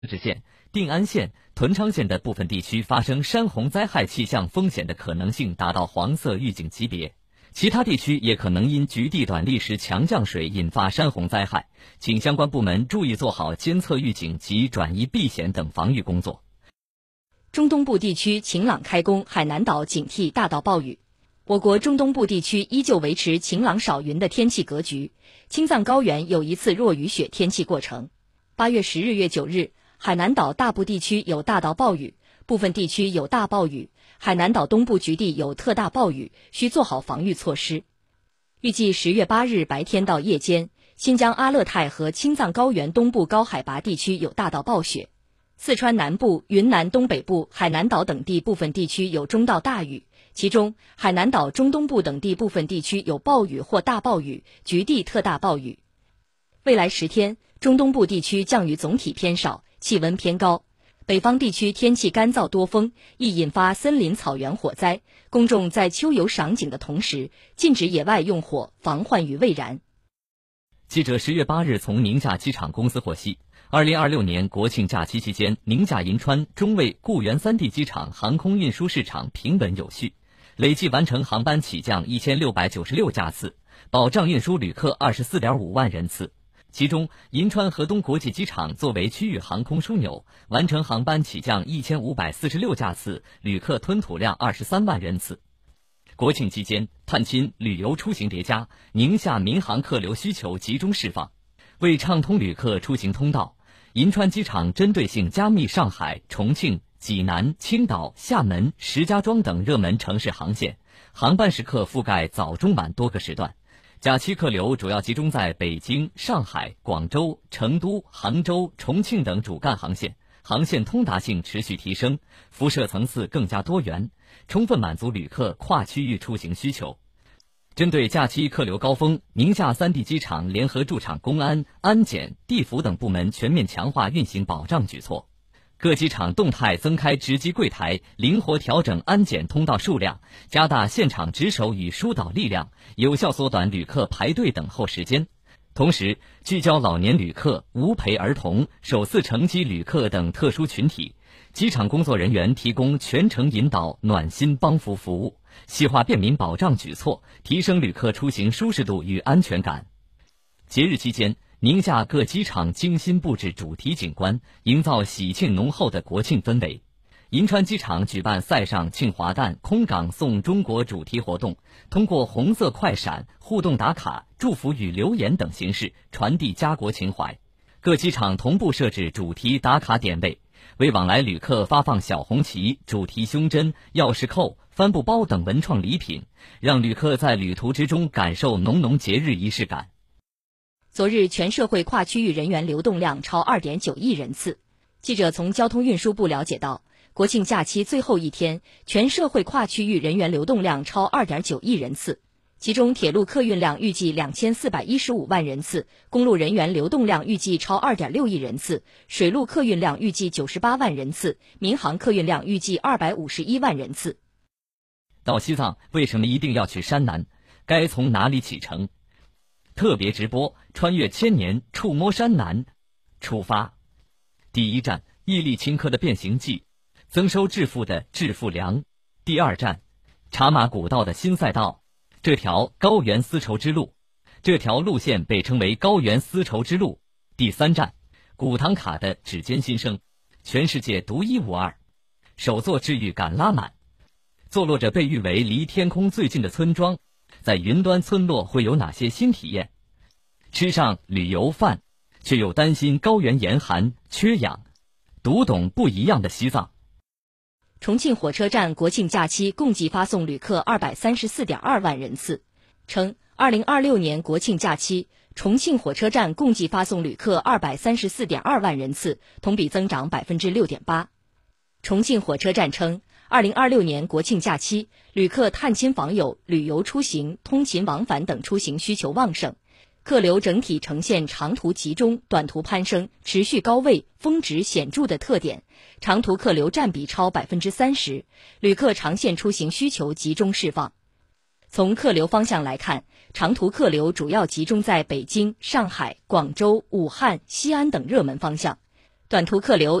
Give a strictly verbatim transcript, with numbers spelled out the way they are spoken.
治县、定安县、屯昌县的部分地区发生山洪灾害气象风险的可能性达到黄色预警级别，其他地区也可能因局地短历时强降水引发山洪灾害，请相关部门注意做好监测预警及转移避险等防御工作。 中东部地区晴朗开工，海南岛警惕大到暴雨。我国中东部地区依旧维持晴朗少云的天气格局，青藏高原有一次弱雨雪天气过程。八月十日、月九日，海南岛大部地区有大到暴雨，部分地区有大暴雨，海南岛东部局地有特大暴雨，需做好防御措施。预计十月八日白天到夜间，新疆阿勒泰和青藏高原东部高海拔地区有大到暴雪，四川南部、云南东北部、海南岛等地部分地区有中到大雨，其中海南岛中东部等地部分地区有暴雨或大暴雨，局地特大暴雨。未来十天，中东部地区降雨总体偏少，气温偏高，北方地区天气干燥多风，易引发森林草原火灾。公众在秋游赏景的同时，禁止野外用火，防患于未然。 记者十月八日从宁夏机场公司获悉，二零二六年国庆假期期间，宁夏银川、中卫、固原三地机场航空运输市场平稳有序，累计完成航班起降一千六百九十六架次，保障运输旅客二十四点五万人次。其中，银川河东国际机场作为区域航空枢纽，完成航班起降一千五百四十六架次，旅客吞吐量二十三万人次。国庆期间，探亲、旅游出行叠加，宁夏民航客流需求集中释放。为畅通旅客出行通道，银川机场针对性加密上海、重庆、济南、青岛、厦门、石家庄等热门城市航线，航班时刻覆盖早中晚多个时段。假期客流主要集中在北京、上海、广州、成都、杭州、重庆等主干航线，航线通达性持续提升，辐射层次更加多元，充分满足旅客跨区域出行需求。针对假期客流高峰，宁夏三地机场联合驻场公安、安检、地服等部门全面强化运行保障举措。各机场动态增开值机柜台，灵活调整安检通道数量，加大现场值守与疏导力量，有效缩短旅客排队等候时间。同时，聚焦老年旅客、无陪儿童、首次乘机旅客等特殊群体，机场工作人员提供全程引导、暖心帮扶服务，细化便民保障举措，提升旅客出行舒适度与安全感。节日期间，宁夏各机场精心布置主题景观，营造喜庆浓厚的国庆氛围。银川机场举办塞上庆华诞空港送中国主题活动，通过红色快闪、互动打卡、祝福语留言等形式传递家国情怀。各机场同步设置主题打卡点位，为往来旅客发放小红旗、主题胸针、钥匙扣、帆布包等文创礼品，让旅客在旅途之中感受浓浓节日仪式感。 昨日全社会跨区域人员流动量超 二点九亿人次。记者从交通运输部了解到，国庆假期最后一天，全社会跨区域人员流动量超 二点九亿人次，其中铁路客运量预计两千四百一十五万人次，公路人员流动量预计超 二点六亿人次，水路客运量预计九十八万人次，民航客运量预计二百五十一万人次。 到西藏为什么一定要去山南？该从哪里启程？特别直播穿越千年，触摸山南，出发。第一站，毅力勤科的变形记，增收致富的致富粮。第二站，茶马古道的新赛道，这条高原丝绸之路，这条路线被称为高原丝绸之路。第三站，古唐卡的指尖新生，全世界独一无二。首座治愈感拉满，坐落着被誉为离天空最近的村庄，在云端村落会有哪些新体验？吃上旅游饭，却又担心高原严寒缺氧，读懂不一样的西藏。 重庆火车站国庆假期共计发送旅客 二百三十四点二万人次，称二零二六年国庆假期，重庆火车站共计发送旅客 二百三十四点二万人次，同比增长 百分之六点八。重庆火车站称，二零二六年国庆假期，旅客探亲访友、旅游出行、通勤往返等出行需求旺盛，客流整体呈现长途集中、短途攀升、持续高位、峰值显著的特点，长途客流占比超 百分之三十， 旅客长线出行需求集中释放。从客流方向来看，长途客流主要集中在北京、上海、广州、武汉、西安等热门方向。 短途客流